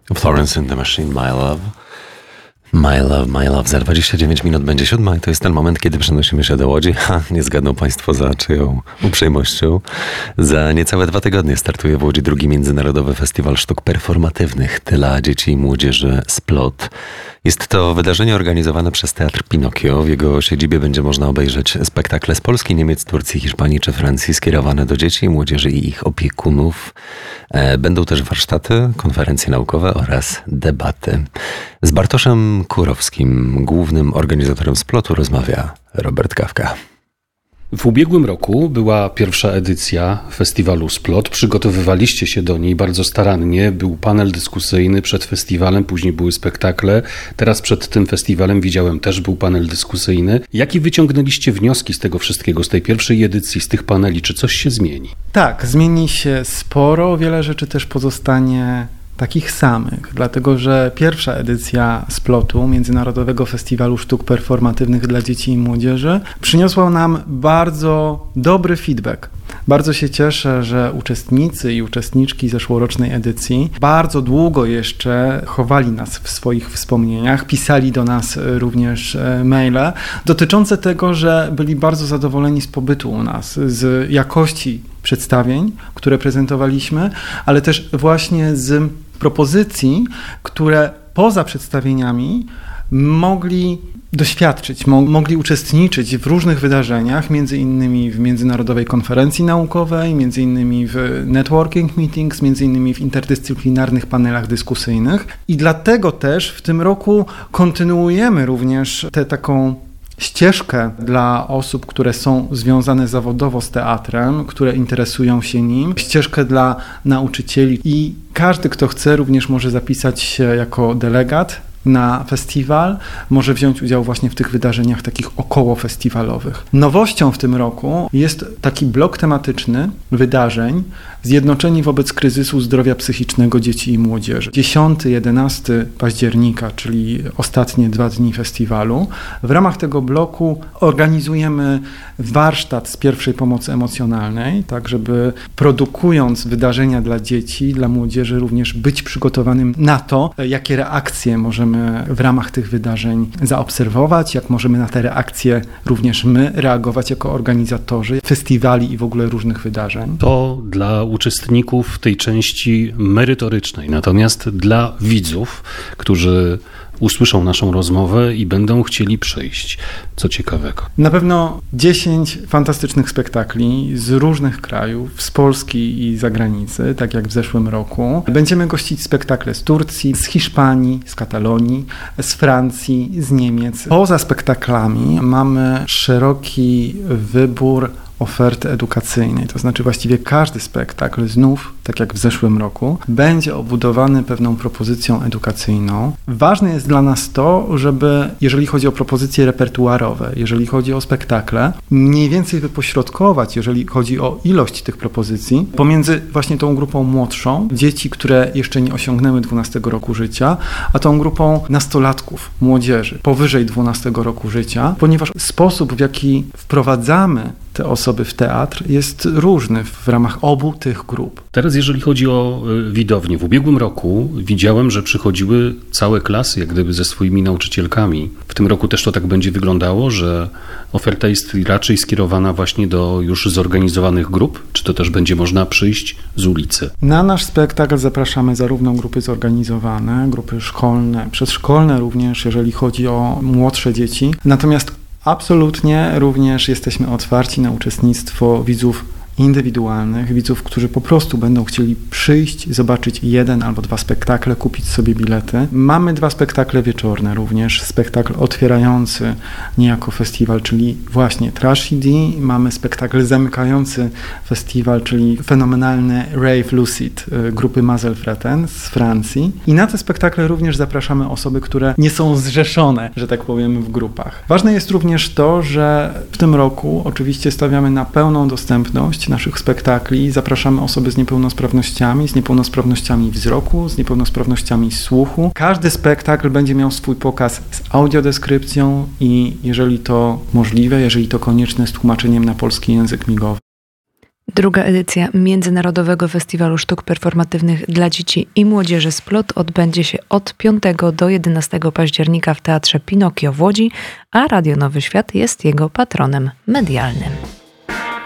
Florence and the Machine, My Love. My Love, My Love. Za 29 minut będzie 7 i to jest ten moment, kiedy przenosimy się do Łodzi. Nie zgadną Państwo za czyją uprzejmością. Za niecałe 2 tygodnie startuje w Łodzi drugi Międzynarodowy Festiwal Sztuk Performatywnych dla dzieci i młodzieży Splot. Jest to wydarzenie organizowane przez Teatr Pinokio. W jego siedzibie będzie można obejrzeć spektakle z Polski, Niemiec, Turcji, Hiszpanii czy Francji skierowane do dzieci i młodzieży i ich opiekunów. Będą też warsztaty, konferencje naukowe oraz debaty. Z Bartoszem Kurowskim, głównym organizatorem Splotu, rozmawia Robert Kawka. W ubiegłym roku była pierwsza edycja festiwalu Splot. Przygotowywaliście się do niej bardzo starannie. Był panel dyskusyjny przed festiwalem, później były spektakle. Teraz przed tym festiwalem widziałem też był panel dyskusyjny. Jakie wyciągnęliście wnioski z tego wszystkiego, z tej pierwszej edycji, z tych paneli? Czy coś się zmieni? Tak, zmieni się sporo. Wiele rzeczy też pozostanie takich samych, dlatego że pierwsza edycja Splotu, Międzynarodowego Festiwalu Sztuk Performatywnych dla Dzieci i Młodzieży, przyniosła nam bardzo dobry feedback. Bardzo się cieszę, że uczestnicy i uczestniczki zeszłorocznej edycji bardzo długo jeszcze chowali nas w swoich wspomnieniach, pisali do nas również maile dotyczące tego, że byli bardzo zadowoleni z pobytu u nas, z jakości przedstawień, które prezentowaliśmy, ale też właśnie z propozycji, które poza przedstawieniami mogli doświadczyć, mogli uczestniczyć w różnych wydarzeniach, między innymi w Międzynarodowej Konferencji Naukowej, między innymi w networking meetings, między innymi w interdyscyplinarnych panelach dyskusyjnych. I dlatego też w tym roku kontynuujemy również tę taką ścieżkę dla osób, które są związane zawodowo z teatrem, które interesują się nim, ścieżkę dla nauczycieli i każdy, kto chce, również może zapisać się jako delegat na festiwal, może wziąć udział właśnie w tych wydarzeniach takich okołofestiwalowych. Nowością w tym roku jest taki blok tematyczny wydarzeń Zjednoczeni wobec kryzysu zdrowia psychicznego dzieci i młodzieży. 10-11 października, czyli ostatnie 2 dni festiwalu. W ramach tego bloku organizujemy warsztat z pierwszej pomocy emocjonalnej, tak żeby produkując wydarzenia dla dzieci, dla młodzieży również być przygotowanym na to, jakie reakcje możemy w ramach tych wydarzeń zaobserwować, jak możemy na te reakcje również my reagować jako organizatorzy festiwali i w ogóle różnych wydarzeń. To dla uczestników tej części merytorycznej, natomiast dla widzów, którzy usłyszą naszą rozmowę i będą chcieli przyjść. Co ciekawego? Na pewno 10 fantastycznych spektakli z różnych krajów, z Polski i zagranicy, tak jak w zeszłym roku. Będziemy gościć spektakle z Turcji, z Hiszpanii, z Katalonii, z Francji, z Niemiec. Poza spektaklami mamy szeroki wybór oferty edukacyjnej, to znaczy właściwie każdy spektakl znów, tak jak w zeszłym roku, będzie obudowany pewną propozycją edukacyjną. Ważne jest dla nas to, żeby, jeżeli chodzi o propozycje repertuarowe, jeżeli chodzi o spektakle, mniej więcej wypośrodkować, jeżeli chodzi o ilość tych propozycji, pomiędzy właśnie tą grupą młodszą, dzieci, które jeszcze nie osiągnęły 12 roku życia, a tą grupą nastolatków, młodzieży, powyżej 12 roku życia, ponieważ sposób, w jaki wprowadzamy te osoby w teatr jest różny w ramach obu tych grup. Teraz jeżeli chodzi o widownię, w ubiegłym roku widziałem, że przychodziły całe klasy, jak gdyby ze swoimi nauczycielkami. W tym roku też to tak będzie wyglądało, że oferta jest raczej skierowana właśnie do już zorganizowanych grup, czy to też będzie można przyjść z ulicy? Na nasz spektakl zapraszamy zarówno grupy zorganizowane, grupy szkolne, przedszkolne również, jeżeli chodzi o młodsze dzieci. Natomiast absolutnie również jesteśmy otwarci na uczestnictwo widzów indywidualnych, widzów, którzy po prostu będą chcieli przyjść, zobaczyć 1 albo 2 spektakle, kupić sobie bilety. Mamy 2 spektakle wieczorne również, spektakl otwierający niejako festiwal, czyli właśnie Tragedy. Mamy spektakl zamykający festiwal, czyli fenomenalny Rave Lucid grupy Mazel Freten z Francji. I na te spektakle również zapraszamy osoby, które nie są zrzeszone, że tak powiem, w grupach. Ważne jest również to, że w tym roku oczywiście stawiamy na pełną dostępność naszych spektakli. Zapraszamy osoby z niepełnosprawnościami wzroku, z niepełnosprawnościami słuchu. Każdy spektakl będzie miał swój pokaz z audiodeskrypcją i jeżeli to możliwe, jeżeli to konieczne, z tłumaczeniem na polski język migowy. Druga edycja Międzynarodowego Festiwalu Sztuk Performatywnych dla Dzieci i Młodzieży Splot odbędzie się od 5 do 11 października w Teatrze Pinokio w Łodzi, a Radio Nowy Świat jest jego patronem medialnym.